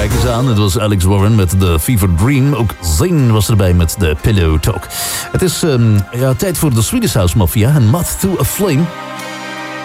Kijk eens aan, het was Alex Warren met The Fever Dream. Ook Zayn was erbij met The Pillow Talk. Het is tijd voor de Swedish House Mafia en Moth to a Flame.